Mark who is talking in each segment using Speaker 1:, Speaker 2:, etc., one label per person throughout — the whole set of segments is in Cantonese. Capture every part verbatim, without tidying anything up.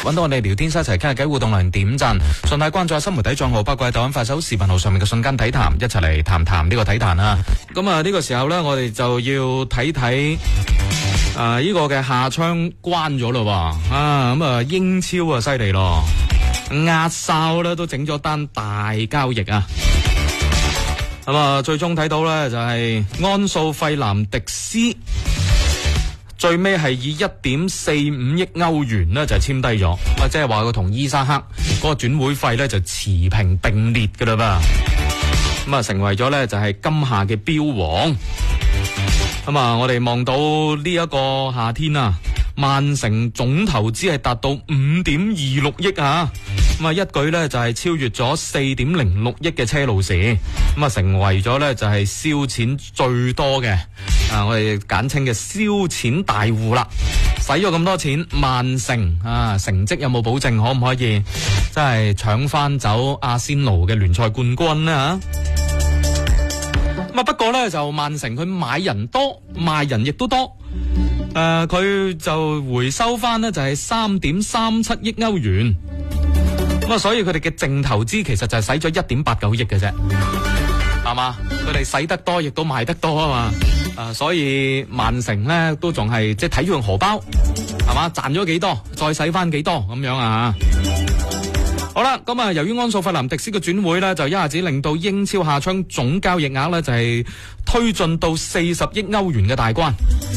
Speaker 1: 揾到我哋聊天室一齊傾下偈，互動留言點讚，順帶關注下新媒體賬號，包括喺抖音、快手、視頻號上面嘅瞬間體壇，一齊嚟談談呢個體壇啊！咁啊呢個時候呢，我哋就要睇睇啊呢個嘅夏窗關咗咯喎，啊咁啊英超啊犀利咯，壓哨咧都整咗單大交易啊！咁啊最終睇到呢，就係安素費南迪斯。最尾係以一點四五億歐元呢就簽低咗，啊即係話佢同伊沙克嗰個轉會費呢就持平並列噶啦噃，咁啊成為咗呢就係今夏嘅標王。咁啊我哋望到呢一個夏天啊，曼城總投資係達到五點二六億啊，咁啊一舉呢就係超越咗四點零六億嘅車路士，咁啊成為咗呢就係燒錢最多嘅。啊！我哋簡稱嘅燒錢大戶啦，使咗咁多錢，曼城啊成績有冇保證？可唔可以真係搶翻走阿仙奴嘅聯賽冠軍呢？咁啊不過呢，就曼城佢買人多，賣人亦都多。誒、呃，佢就回收翻呢，就係三點三七億歐元。咁啊，所以佢哋嘅淨投資其實就係使咗一點八九億嘅啫，係嘛？佢哋使得多，亦都賣得多啊嘛。啊，所以曼城咧都仲係即係睇住用荷包，係嘛，賺咗幾多，再使翻幾多咁樣啊！好啦，咁啊，由於安素費南迪斯嘅轉會咧，就一下子令到英超夏窗總交易額咧就係、是、推進到四十億歐元嘅大關。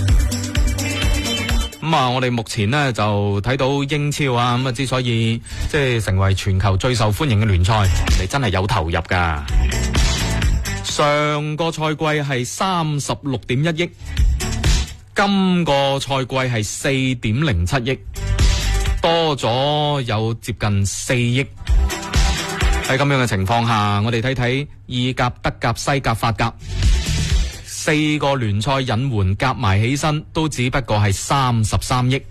Speaker 1: 咁啊，我哋目前呢就睇到英超啊，咁啊之所以即係成為全球最受歡迎嘅聯賽，你真係有投入噶。上個賽季係三十六點一億，今個賽季係四點零七億，多咗有接近四億。喺咁樣嘅情況下，我哋睇睇意甲、德甲、西甲、法甲四個聯賽引援夾埋起身，都只不過係三十三億。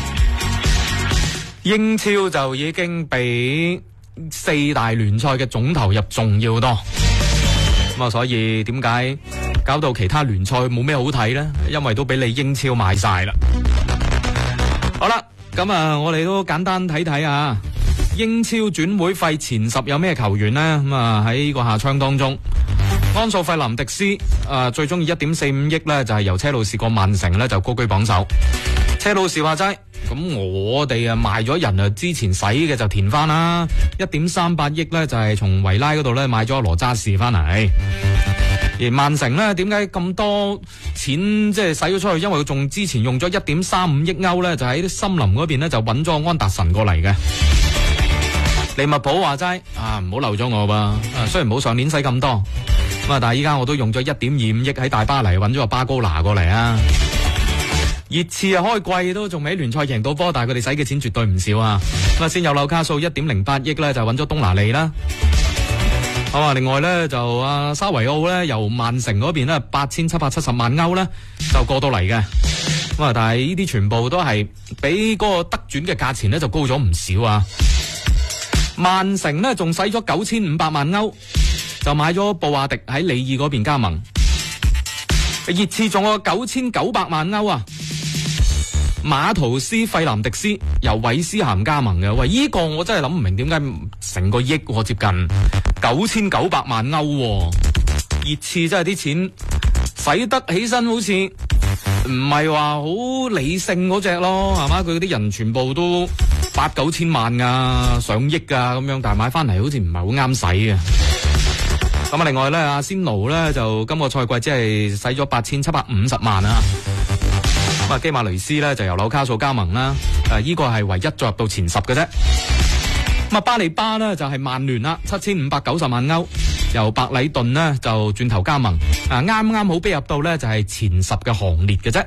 Speaker 1: 英超就已經比四大聯賽嘅總投入仲要多。咁啊，所以點解搞到其他聯賽冇咩好睇呢？因為都俾你英超買晒啦。好啦，咁啊，我哋都簡單睇睇啊，英超轉會費前十有咩球員呢？咁啊喺呢個夏窗當中，安素費南迪斯啊，最中意一點四五億呢，就係由車路士過曼城呢，就高居榜首。車路士話齋，咁我哋啊賣咗人啊，之前使嘅就填翻啦，一點三八億呢，就係從維拉嗰度呢買咗羅渣士翻嚟。而曼城呢，點解咁多錢即係使咗出去？因為佢仲之前用咗一點三五億歐呢，就喺啲森林嗰邊呢，就揾咗安達臣過嚟嘅。利物浦話齋啊，唔好漏咗我噃，啊雖然冇上年使咁多，咁啊但係依家我都用咗一點二五億喺大巴黎揾咗個巴高拿過嚟啊。熱刺啊開季都仲未喺聯賽贏到波，但係佢哋使嘅錢絕對唔少啊。咁啊先有紐卡素一點零八億咧，就揾咗東拿利啦。好啊，另外咧就啊沙維奧咧由曼城嗰邊咧八千七百七十萬歐咧就過到嚟嘅。咁啊但係呢啲全部都係比嗰個德轉嘅價錢咧就高咗唔少啊。曼城咧仲使咗九千五百萬歐就買咗布華迪喺里爾嗰邊加盟。熱刺仲有九千九百萬歐啊，馬圖斯費南迪斯由韋斯咸加盟嘅。喂，呢、這個我真係諗唔明點解成個億我接近九千九百萬歐，熱刺真係啲錢使得起身好似唔係話好理性嗰隻咯，係嘛？佢啲人全部都八九千萬啊，上億啊咁樣，但係買翻嚟好似唔係好啱使嘅。咁啊，另外咧，阿仙奴咧就今個賽季只係使咗八千七百五十萬啊。咁啊，基馬雷斯咧就由紐卡素加盟啦。誒，依個係唯一進入到前十嘅啫。咁啊，巴利巴咧就係曼聯啦，七千五百九十萬歐，由白禮頓呢就轉頭加盟。啊，啱啱好逼入到咧就係前十嘅行列嘅啫。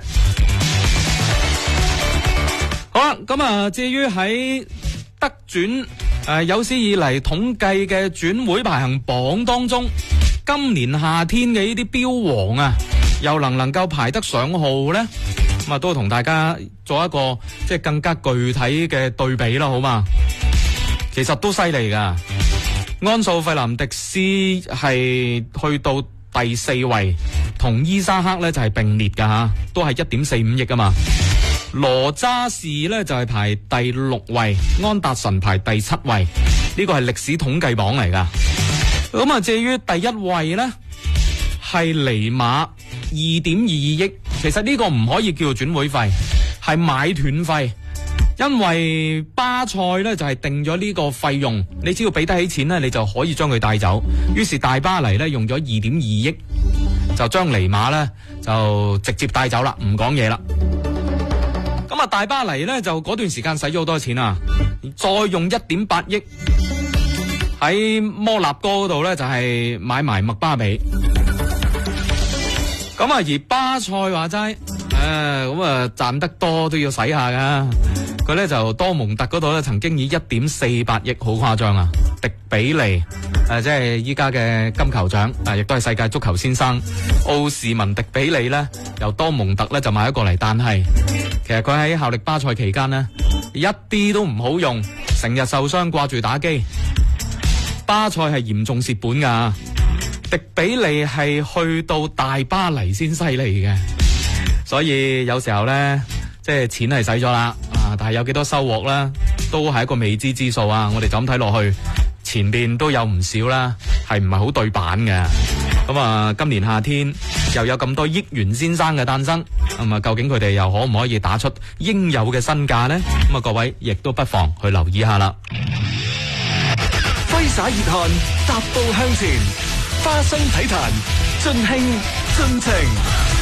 Speaker 1: 好啦，咁啊，至於喺德轉。誒、呃，有史以嚟統計嘅轉會排行榜當中，今年夏天嘅呢啲標王啊，又能唔能夠排得上號呢？咁啊，都同大家做一個即係更加具體嘅對比啦，好嘛？其實都犀利噶，安素費南迪斯係去到第四位，同伊沙克呢就係並列噶吓，都係一點四五億啊嘛。 羅渣士呢就係排第六位，安達臣排第七位，呢個係歷史統計榜嚟噶。咁啊，至於第一位呢，係尼馬二點二二億，其實呢個唔可以叫做轉會費，係買斷費。因為巴塞咧就係定咗呢個費用，你只要俾得起錢咧，你就可以將佢帶走。於是大巴黎咧用咗二點二億，就將尼馬咧就直接帶走啦，唔講嘢啦。咁啊，大巴黎咧就嗰段時間使咗好多錢啊，再用一點八億喺摩納哥嗰度咧就係買埋麥巴比。咁啊，而巴塞話齋，誒咁啊賺得多都要使下噶。佢咧就多蒙特嗰度咧，曾經以一點四八億，好誇張啊！迪比尼誒、呃，即係依家嘅金球獎，啊、呃，亦都係世界足球先生奧士文迪比尼咧，由多蒙特咧就買咗過嚟，但係其實佢喺效力巴塞期間呢，一啲都唔好用，成日受傷掛住打機，巴塞係嚴重蝕本噶。迪比尼係去到大巴黎先犀利嘅，所以有時候咧，即係錢係使咗啦。但係有幾多收穫啦，都係一個未知之數啊！我哋就咁睇落去，前邊都有唔少啦，係唔係好對版嘅？咁啊，今年夏天又有咁多億元先生嘅誕生，咁啊，究竟佢哋又可唔可以打出應有嘅身價呢？咁啊，各位亦都不妨去留意下啦。
Speaker 2: 揮灑熱汗，踏步向前，花生體壇，盡興盡情。